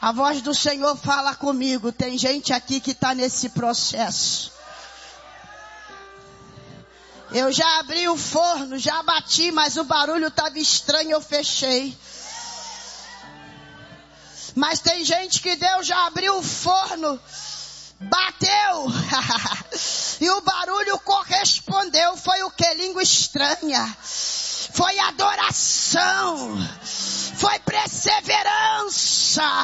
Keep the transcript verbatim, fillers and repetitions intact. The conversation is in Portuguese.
A voz do Senhor fala comigo. Tem gente aqui que está nesse processo. Eu já abri o forno, já bati, mas o barulho estava estranho, eu fechei. Mas tem gente que Deus já abriu o forno, bateu, e o barulho correspondeu. Foi o que? Língua estranha. Foi adoração. Foi perseverança.